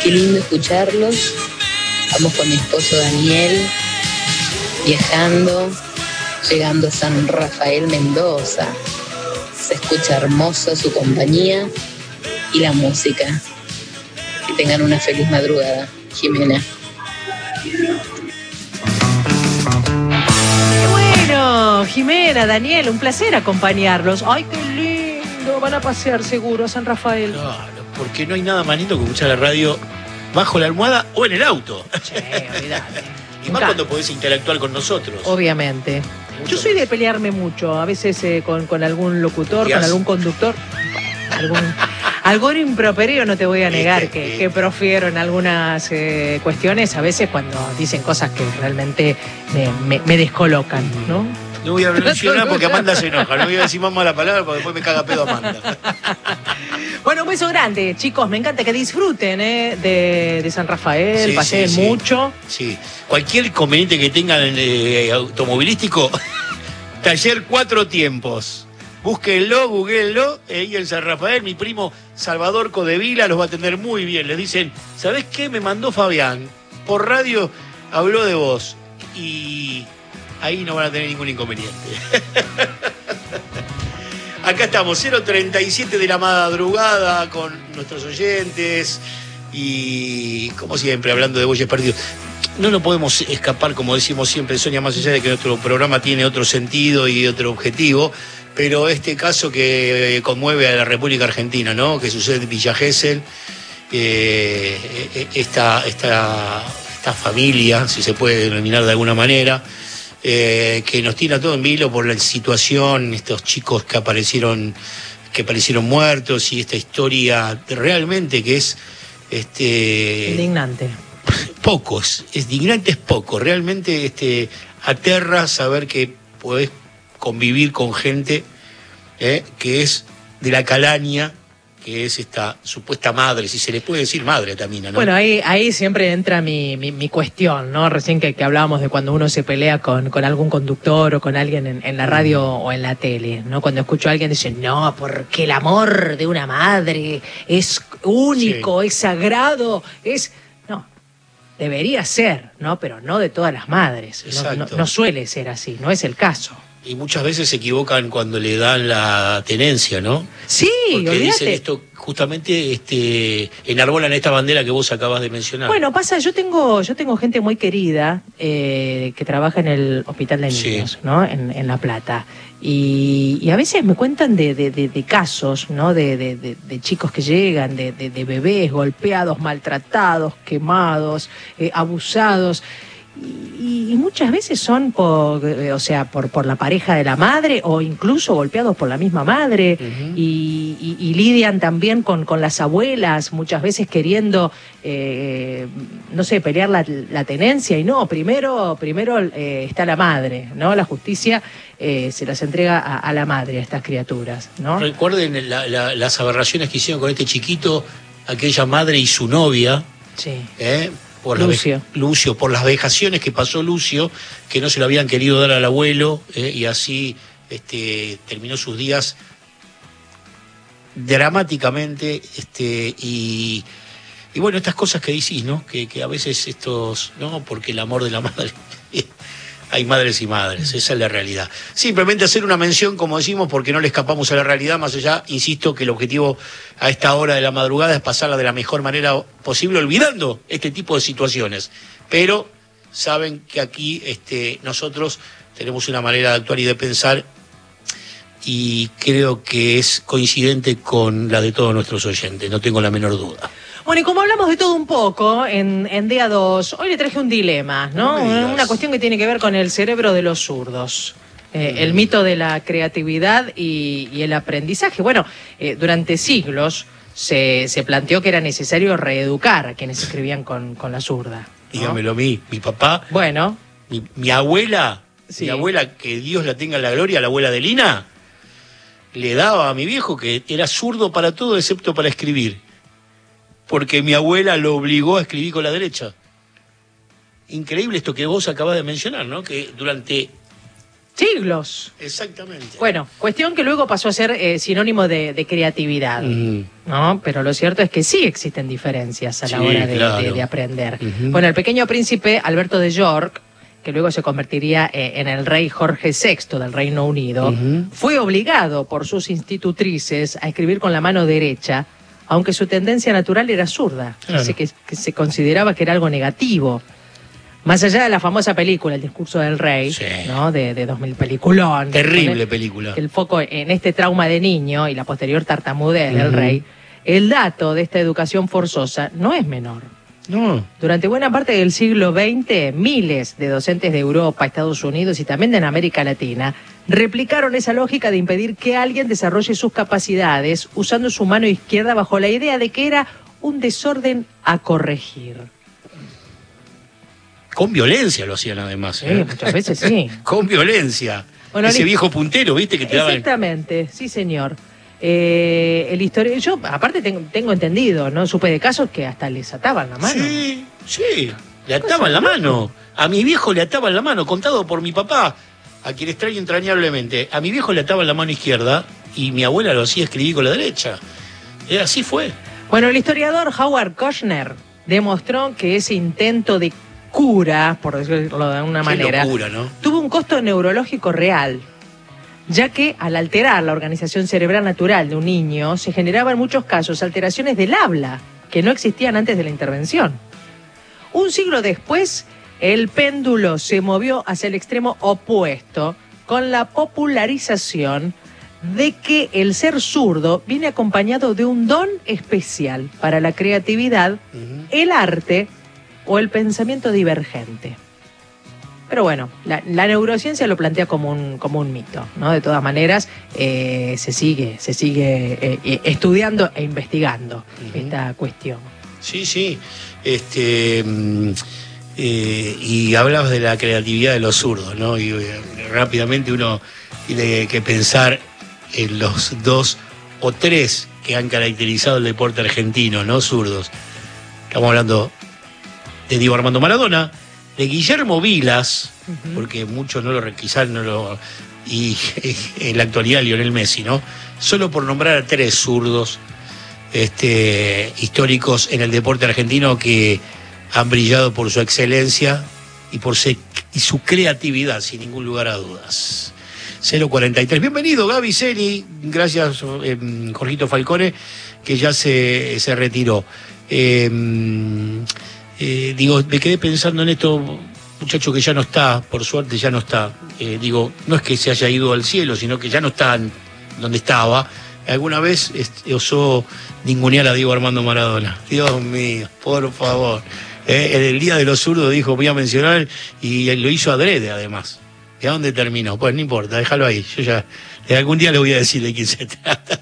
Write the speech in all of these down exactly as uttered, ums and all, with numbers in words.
Qué lindo escucharlos. Vamos con mi esposo Daniel, viajando, llegando a San Rafael, Mendoza. Se escucha hermoso su compañía y la música. Que tengan una feliz madrugada. Jimena. Qué bueno, Jimena, Daniel, un placer acompañarlos. Ay, qué lindo, van a pasear seguro a San Rafael. Claro, porque no hay nada más lindo que escuchar la radio bajo la almohada o en el auto. Sí, olvidate. Y más cuando podés interactuar con nosotros. Obviamente. Mucho Yo soy más. de pelearme mucho, a veces eh, con, con algún locutor, con algún conductor, algún, algún improperio, no te voy a negar que, que profiero en algunas eh, cuestiones, a veces cuando dicen cosas que realmente me, me, me descolocan, ¿no? No voy a mencionar porque Amanda se enoja, no voy a decir más mala palabra porque después me caga pedo Amanda. Bueno, un beso grande, chicos, me encanta que disfruten eh, de, de San Rafael, Sí, paseen sí, sí. mucho. Sí, cualquier inconveniente que tengan eh, automovilístico, taller Cuatro Tiempos. Búsquenlo, googleenlo, eh, y en San Rafael, mi primo Salvador Codevila los va a atender muy bien. Les dicen, ¿sabés qué? Me mandó Fabián, por radio habló de vos, y ahí no van a tener ningún inconveniente. Acá estamos, cero treinta y siete de la madrugada con nuestros oyentes y, como siempre, hablando de bueyes perdidos. No nos podemos escapar, como decimos siempre, Sonia, más allá de que nuestro programa tiene otro sentido y otro objetivo, pero este caso que conmueve a la República Argentina, ¿no? Que sucede en Villa Gesell, eh, esta, esta, esta familia, si se puede denominar de alguna manera, Eh, que nos tira todo en vilo por la situación, estos chicos que aparecieron que aparecieron muertos y esta historia realmente que es este Indignante. Poco, es, es indignante, es poco, realmente este aterra saber que podés convivir con gente eh, que es de la calaña, que es esta supuesta madre, si se le puede decir madre también, ¿no? Bueno, ahí, ahí siempre entra mi, mi, mi cuestión, ¿no? Recién que, que hablábamos de cuando uno se pelea con, con algún conductor o con alguien en, en la radio o en la tele, ¿no? Cuando escucho a alguien decir, no, porque el amor de una madre es único, sí, es sagrado, es... No, debería ser, ¿no? Pero no de todas las madres. No, no, no suele ser así, no es el caso. Y muchas veces se equivocan cuando le dan la tenencia, ¿no? Sí, porque olvídate. Dicen esto, justamente este, enarbolan esta bandera que vos acabas de mencionar. Bueno, pasa, yo tengo, yo tengo gente muy querida eh, que trabaja en el Hospital de Niños, sí, ¿no? En, en La Plata. Y, y a veces me cuentan de, de, de, de casos, ¿no? De, de, de, de chicos que llegan, de, de, de bebés golpeados, maltratados, quemados, eh, abusados. Y, y muchas veces son por, o sea, por, por la pareja de la madre o incluso golpeados por la misma madre. Uh-huh. y, y, y lidian también con, con las abuelas, muchas veces queriendo, eh, no sé, pelear la, la tenencia. Y no, primero, primero eh, está la madre, ¿no? La justicia eh, se las entrega a, a la madre, a estas criaturas, ¿no? Recuerden la, la, las aberraciones que hicieron con este chiquito, aquella madre y su novia. Sí. ¿Eh? Por Lucio. La, Lucio, por las vejaciones que pasó Lucio, que no se lo habían querido dar al abuelo, eh, y así este, terminó sus días dramáticamente, este, y, y bueno, estas cosas que decís, ¿no? Que, que a veces estos, ¿no? Porque el amor de la madre, hay madres y madres, esa es la realidad. Simplemente hacer una mención, como decimos, porque no le escapamos a la realidad, más allá, insisto, que el objetivo a esta hora de la madrugada es pasarla de la mejor manera posible, olvidando este tipo de situaciones. Pero saben que aquí este, nosotros tenemos una manera de actuar y de pensar, y creo que es coincidente con la de todos nuestros oyentes, no tengo la menor duda. Bueno, y como hablamos de todo un poco en, en D A dos, hoy le traje un dilema, ¿no? No Una cuestión que tiene que ver con el cerebro de los zurdos. Eh, mm. El mito de la creatividad y, y el aprendizaje. Bueno, eh, durante siglos se, se planteó que era necesario reeducar a quienes escribían con, con la zurda, ¿no? Dígamelo a mí, mi papá. Bueno. Mi, mi abuela, sí. mi abuela, que Dios la tenga en la gloria, la abuela de Lina, le daba a mi viejo que era zurdo para todo excepto para escribir. Porque mi abuela lo obligó a escribir con la derecha. Increíble esto que vos acabás de mencionar, ¿no? Que durante siglos. Exactamente. Bueno, cuestión que luego pasó a ser eh, sinónimo de, de creatividad, uh-huh. ¿no? Pero lo cierto es que sí existen diferencias a la sí, hora de, claro. de, de aprender. Uh-huh. Bueno, el pequeño príncipe Alberto de York, que luego se convertiría eh, en el rey Jorge sexto del Reino Unido, uh-huh. fue obligado por sus institutrices a escribir con la mano derecha, aunque su tendencia natural era zurda, claro. así que, que se consideraba que era algo negativo. Más allá de la famosa película, El discurso del rey, sí. ¿no? de, de dos mil, peliculón. Terrible película. El foco en este trauma de niño y la posterior tartamudez uh-huh. del rey, el dato de esta educación forzosa no es menor. No. Durante buena parte del siglo veinte, miles de docentes de Europa, Estados Unidos y también de en América Latina replicaron esa lógica de impedir que alguien desarrolle sus capacidades usando su mano izquierda bajo la idea de que era un desorden a corregir. Con violencia lo hacían además. ¿eh? Sí, muchas veces sí. Con violencia. Bueno, Ese viejo puntero, ¿viste? Que te daba. Exactamente, sí señor. Eh, el historia, yo aparte tengo, tengo entendido, ¿no? Supe de casos que hasta les ataban la mano. Sí, sí, le ataban la mano. A mi viejo le ataban la mano, contado por mi papá, a quien extraño entrañablemente. A mi viejo le ataban la mano izquierda y mi abuela lo hacía escribir con la derecha. Y así fue. Bueno, el historiador Howard Kushner demostró que ese intento de cura, por decirlo de alguna manera, locura, ¿no? tuvo un costo neurológico real, ya que al alterar la organización cerebral natural de un niño, se generaban en muchos casos alteraciones del habla, que no existían antes de la intervención. Un siglo después, el péndulo se movió hacia el extremo opuesto, con la popularización de que el ser zurdo viene acompañado de un don especial para la creatividad, uh-huh. el arte o el pensamiento divergente. Pero bueno, la, la neurociencia lo plantea como un, como un mito, ¿no? De todas maneras, eh, se sigue, se sigue eh, estudiando e investigando uh-huh. esta cuestión. Sí, sí. Este, eh, y hablabas de la creatividad de los zurdos, ¿no? Y eh, rápidamente uno tiene que pensar en los dos o tres que han caracterizado el deporte argentino, ¿no? Zurdos. Estamos hablando de Diego Armando Maradona, de Guillermo Vilas, uh-huh. porque muchos no lo quizás no lo y en la actualidad Lionel Messi, ¿no? Solo por nombrar a tres zurdos este, históricos en el deporte argentino que han brillado por su excelencia y por se, y su creatividad, sin ningún lugar a dudas. cero cuarenta y tres. Bienvenido, Gaby Ceni. Gracias, eh, Jorgito Falcone, que ya se, se retiró. Eh, Eh, digo, me quedé pensando en esto, muchacho que ya no está, por suerte ya no está. Eh, digo, no es que se haya ido al cielo, sino que ya no está en donde estaba. Alguna vez este, osó ningunear a Diego Armando Maradona. Dios mío, por favor. Eh, en el Día de los Zurdos dijo, voy a mencionar, y lo hizo adrede además. ¿Y a dónde terminó? Pues no importa, déjalo ahí. Yo ya, eh, algún día le voy a decir de quién se trata.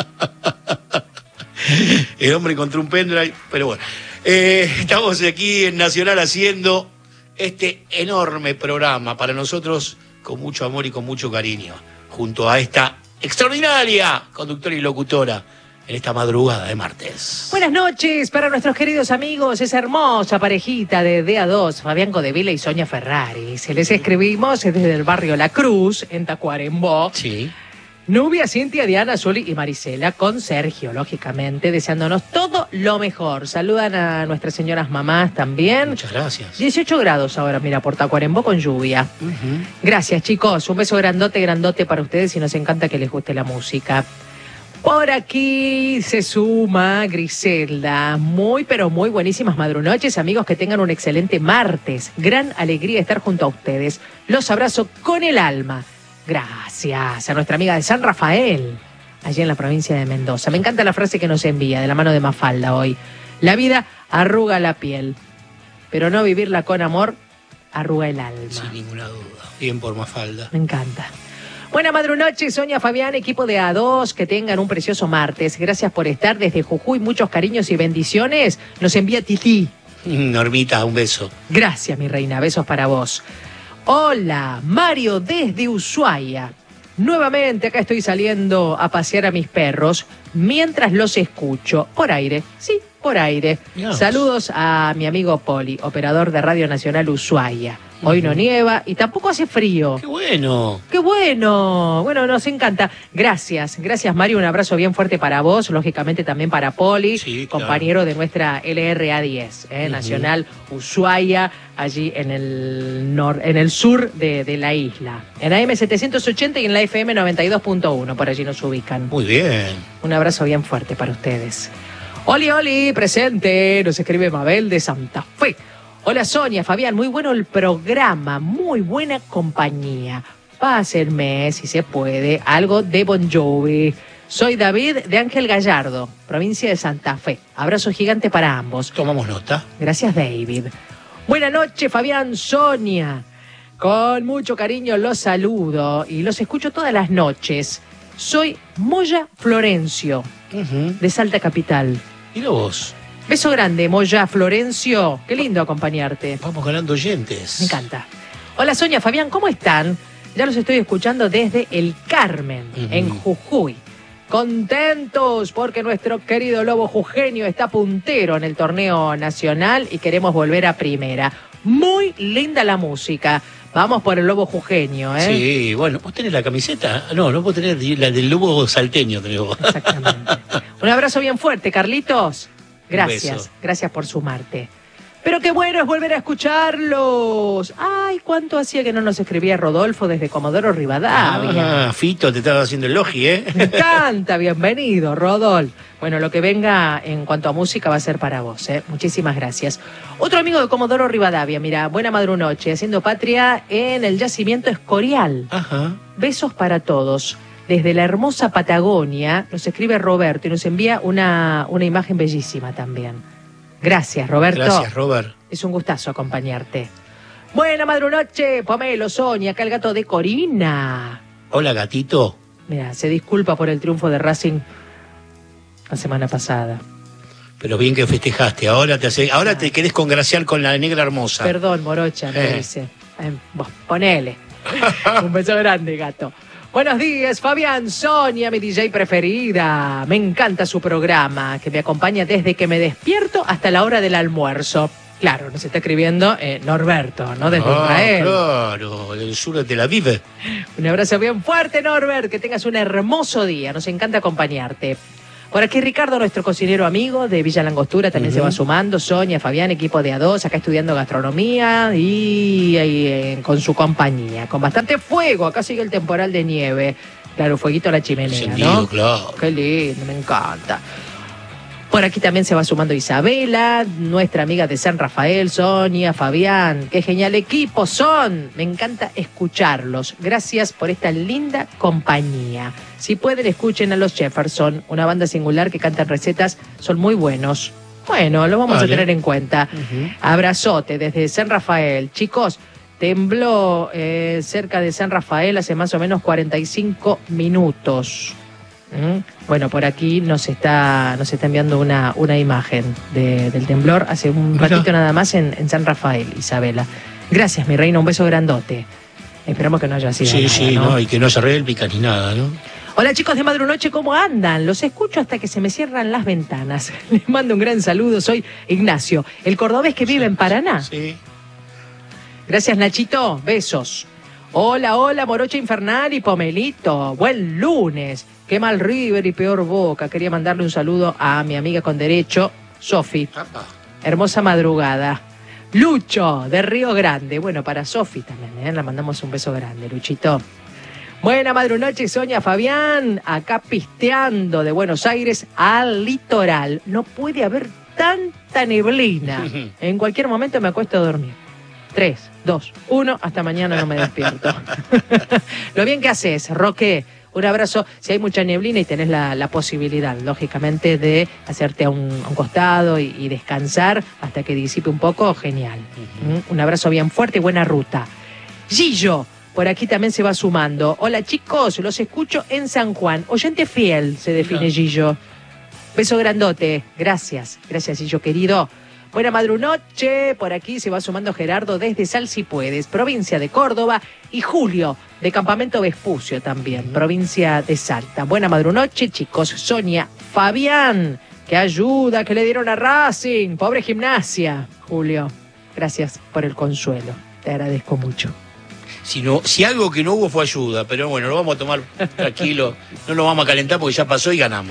El hombre encontró un pendrive, pero bueno. Eh, estamos aquí en Nacional haciendo este enorme programa para nosotros con mucho amor y con mucho cariño, junto a esta extraordinaria conductora y locutora en esta madrugada de martes. Buenas noches para nuestros queridos amigos, esa hermosa parejita de D A dos, Fabián Codevila y Sonia Ferrari. Se les escribimos desde el barrio La Cruz, en Tacuarembó. Sí. Nubia, Cintia, Diana, Zuli y Marisela, con Sergio, lógicamente, deseándonos todo lo mejor. Saludan a nuestras señoras mamás también. Muchas gracias. dieciocho grados ahora, mira, por Tacuarembó con lluvia. Uh-huh. Gracias, chicos. Un beso grandote, grandote para ustedes y nos encanta que les guste la música. Por aquí se suma Griselda. Muy, pero muy buenísimas madrunoches, amigos, que tengan un excelente martes. Gran alegría estar junto a ustedes. Los abrazo con el alma. Gracias a nuestra amiga de San Rafael, allí en la provincia de Mendoza. Me encanta la frase que nos envía de la mano de Mafalda hoy. La vida arruga la piel, pero no vivirla con amor arruga el alma. Sin ninguna duda. Bien por Mafalda. Me encanta. Buena madrunoche, Sonia, Fabián, equipo de A dos, que tengan un precioso martes. Gracias por estar desde Jujuy. Muchos cariños y bendiciones. Nos envía Titi. Normita, un beso. Gracias, mi reina. Besos para vos. Hola, Mario desde Ushuaia. Nuevamente acá estoy saliendo a pasear a mis perros mientras los escucho. Por aire, sí, por aire. Dios. Saludos a mi amigo Poli, operador de Radio Nacional Ushuaia. Hoy no nieva y tampoco hace frío. ¡Qué bueno! ¡Qué bueno! Bueno, nos encanta. Gracias, gracias Mario, un abrazo bien fuerte para vos, lógicamente también para Poli, Sí, claro. compañero de nuestra L R A diez, ¿eh? Ujú. Nacional Ushuaia, allí en el, nor en el sur de, de la isla. En A M setecientos ochenta y en la F M noventa y dos punto uno, por allí nos ubican. Muy bien. Un abrazo bien fuerte para ustedes. Oli, Oli, presente, nos escribe Mabel de Santa Fe. Hola Sonia, Fabián, muy bueno el programa, muy buena compañía. Pásenme, si se puede, algo de Bon Jovi. Soy David de Ángel Gallardo, provincia de Santa Fe. Abrazo gigante para ambos. Tomamos nota. Gracias, David. Buenas noches, Fabián, Sonia. Con mucho cariño los saludo y los escucho todas las noches. Soy Moya Florencio, Uh-huh. de Salta Capital. Mira vos. Beso grande, Moya Florencio. Qué lindo acompañarte. Vamos ganando oyentes. Me encanta. Hola Sonia, Fabián, ¿cómo están? Ya los estoy escuchando desde El Carmen, Ujú. en Jujuy. Contentos porque nuestro querido Lobo Jujeño está puntero en el torneo nacional y queremos volver a primera. Muy linda la música. Vamos por el Lobo Jujeño, ¿eh? Sí, bueno, ¿vos tenés la camiseta? No, no vos tenés la del lobo salteño, tenés vos. Exactamente. Un abrazo bien fuerte, Carlitos. Un Gracias, beso. gracias por sumarte. Pero qué bueno es volver a escucharlos. Ay, cuánto hacía que no nos escribía Rodolfo desde Comodoro Rivadavia. Ah, Fito, te estaba haciendo el logi, ¿eh? Me encanta, bienvenido, Rodol. Bueno, lo que venga en cuanto a música va a ser para vos, ¿eh? Muchísimas gracias. Otro amigo de Comodoro Rivadavia, mira, buena madrunoche, haciendo patria en el yacimiento Escorial. Ajá. Besos para todos. Desde la hermosa Patagonia nos escribe Roberto y nos envía una, una imagen bellísima también. Gracias, Roberto. Gracias, Robert. Es un gustazo acompañarte. Buena madrunoche, Pomelo, Sonia, acá el gato de Corina. Hola, gatito. Mira, se disculpa por el triunfo de Racing la semana pasada. Pero bien que festejaste. Ahora te hace, ahora te querés congraciar con la negra hermosa. Perdón, Morocha, me Eh. dice. Eh, vos, ponele. Un beso grande, gato. Buenos días, Fabián, Sonia, mi D J preferida. Me encanta su programa, que me acompaña desde que me despierto hasta la hora del almuerzo. Claro, nos está escribiendo eh, Norberto, ¿no? Desde Ah, Israel. claro, del sur de Tel Aviv. Un abrazo bien fuerte, Norbert. Que tengas un hermoso día. Nos encanta acompañarte. Por aquí Ricardo, nuestro cocinero amigo de Villa Langostura, también Uh-huh. se va sumando. Sonia, Fabián, equipo de A dos, acá estudiando gastronomía y, y, eh, con su compañía. Con bastante fuego. Acá sigue el temporal de nieve. Claro, fueguito a la chimenea, Encendido, ¿no? claro. Qué lindo, me encanta. Por aquí también se va sumando Isabela, nuestra amiga de San Rafael, Sonia, Fabián. Qué genial equipo son. Me encanta escucharlos. Gracias por esta linda compañía. Si pueden, escuchen a los Jefferson, una banda singular que cantan recetas, son muy buenos. Bueno, lo vamos Vale. a tener en cuenta. Ujú. Abrazote desde San Rafael. Chicos, tembló eh, cerca de San Rafael hace más o menos cuarenta y cinco minutos. ¿Mm? Bueno, por aquí nos está, nos está enviando una, una imagen de- del temblor hace un Mira. ratito nada más en, en San Rafael, Isabela. Gracias, mi reina, un beso grandote. Esperamos que no haya sido Sí, nada, sí, ¿no? ¿no? Y que no se relpica ni nada, ¿no? Hola chicos de Madrunoche, ¿cómo andan? Los escucho hasta que se me cierran las ventanas. Les mando un gran saludo, soy Ignacio, el cordobés que vive en Paraná. Sí. Gracias, Nachito. Besos. Hola, hola, Morocha Infernal y Pomelito. Buen lunes. Qué mal River y peor Boca. Quería mandarle un saludo a mi amiga con derecho, Sofi. Apa. Hermosa madrugada. Lucho, de Río Grande. Bueno, para Sofi también, ¿eh? Le mandamos un beso grande, Luchito. Buena madrunoche, Sonia, Fabián. Acá pisteando de Buenos Aires al litoral. No puede haber tanta neblina. En cualquier momento me acuesto a dormir. Tres, dos, uno, hasta mañana no me despierto. Lo bien que haces, Roque. Un abrazo. Si hay mucha neblina y tenés la, la posibilidad, lógicamente, de hacerte a un, a un costado y, y descansar hasta que disipe un poco, genial. ¿Mm? Un abrazo bien fuerte y buena ruta. Gillo, por aquí también se va sumando. Hola chicos, los escucho en San Juan. Oyente fiel, se define Mira. Gillo. Beso grandote. Gracias. Gracias, Gillo querido. Buena madrunoche, por aquí se va sumando Gerardo desde Sal Si Puedes, provincia de Córdoba, y Julio de Campamento Vespucio también, provincia de Salta. Buena madrunoche, chicos. Sonia, Fabián, qué ayuda que le dieron a Racing, pobre Gimnasia. Julio, gracias por el consuelo. te agradezco mucho. Si, no, si algo que no hubo fue ayuda, pero bueno, lo vamos a tomar tranquilo, no nos vamos a calentar porque ya pasó y ganamos.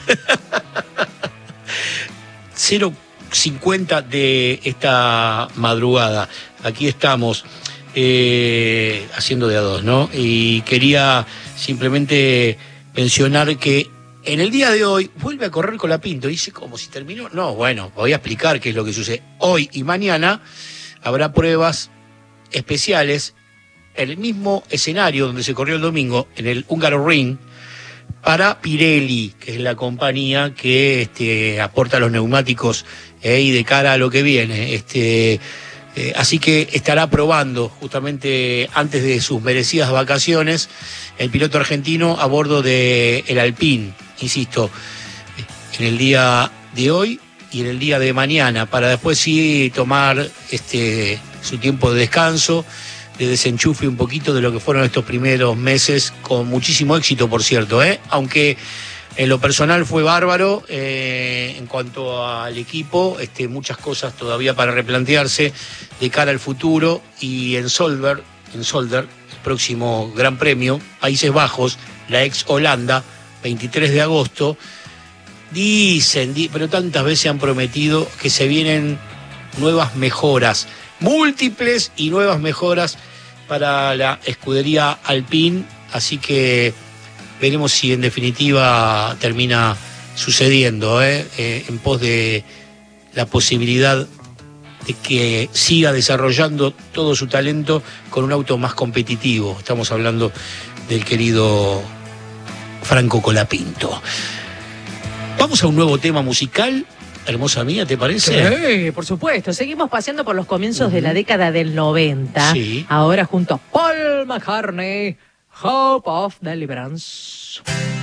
cero cincuenta de esta madrugada, aquí estamos eh, haciendo de a dos, ¿no? Y quería simplemente mencionar que en el día de hoy vuelve a correr Colapinto. Dice, como si terminó. No, bueno, voy a explicar qué es lo que sucede. Hoy y mañana habrá pruebas especiales en el mismo escenario donde se corrió el domingo, en el Húngaro Ring, para Pirelli, que es la compañía que este, aporta los neumáticos eh, y de cara a lo que viene. Este, eh, así que estará probando justamente antes de sus merecidas vacaciones el piloto argentino a bordo del Alpine, insisto, en el día de hoy y en el día de mañana, para después sí tomar este, su tiempo de descanso, de desenchufe un poquito de lo que fueron estos primeros meses, con muchísimo éxito, por cierto, ¿eh? Aunque en lo personal fue bárbaro, eh, en cuanto al equipo, este, muchas cosas todavía para replantearse de cara al futuro, y en Solder, en Solder, el próximo Gran Premio, Países Bajos, la ex Holanda, veintitrés de agosto, dicen, di, pero tantas veces han prometido que se vienen nuevas mejoras, múltiples y nuevas mejoras para la escudería Alpine, así que veremos si en definitiva termina sucediendo, ¿eh? Eh, en pos de la posibilidad de que siga desarrollando todo su talento con un auto más competitivo. Estamos hablando del querido Franco Colapinto. Vamos a un nuevo tema musical. Hermosa mía, ¿te parece? Sí, por supuesto. Seguimos paseando por los comienzos uh-huh. de la década del noventa. Sí. Ahora junto a Paul McCartney, Hope of Deliverance.